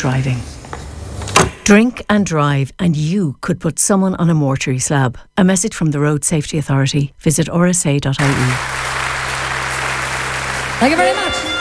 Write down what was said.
driving. Drink and drive and you could put someone on a mortuary slab. A message from the Road Safety Authority. Visit rsa.ie. Thank you very much.